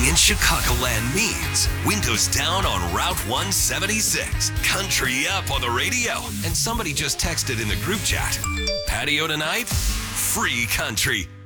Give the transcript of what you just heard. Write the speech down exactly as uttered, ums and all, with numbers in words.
in Chicagoland means windows down on Route one seventy-six, country up on the radio, and somebody just texted in the group chat, patio tonight, free country.